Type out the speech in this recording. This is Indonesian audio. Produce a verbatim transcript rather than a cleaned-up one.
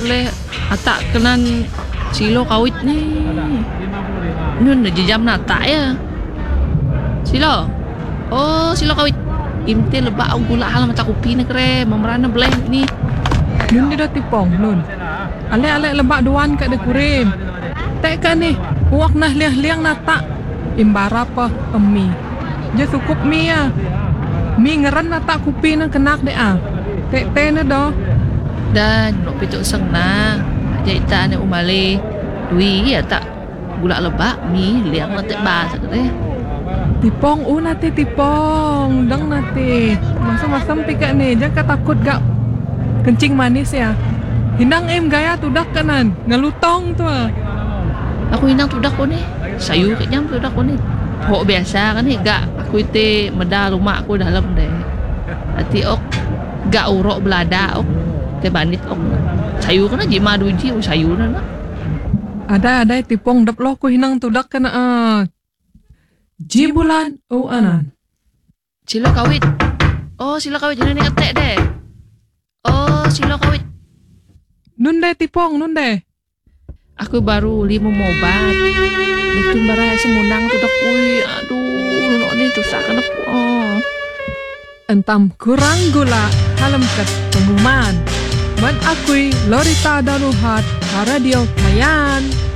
boleh atak kenan silo kawit nih. Nun na jam nata ya. Silo. Oh, silo kawit. Imte lebak au gula halam mata kopi na kere memerana bleh ni. Nun dia tipong nun. Ale-ale lebak duan kat de kurim. Tek kan ni. Uak nah liang-liang nata. Imbara apa emi. Je sukup mi ya. Mi ngeran nata kopi na kenak de ah. Tek te na do. Dan no pituk seng na. Jaita ne umale. Dui ya tak gula lebak mi liang na tek ba sakre. Tipong u nati tipong. Dang nati. Masa-masa pika ni. Jangan takut gak kencing manis ya. Hindang em gaya tudak kanan. Ngalutong tu ah. Aku hinang tudak ko ni. Sayu ke jam tudak ko ni. Ho biasa kan ni gak aku ite meda rumah aku dalam deh. Ati ok gak urok belada ok. Te bandit ok. Sayu kan aja madu ji sayu na na. Ada ada tipong dap lo ku hinang tudak kana ah. Jibulan o anan. Silo kawit. Oh, silo kawit ini ketek deh. Oh, silo kawit. Nun deh tipong nun deh. Aku baru lima mobat. Itu barai semunang tu dak kui. Aduh, no ni tu sakan aku. Oh. Entam kurang gula halam kat pengumuman. Man akui Lorita Daluhat Radio Kayan.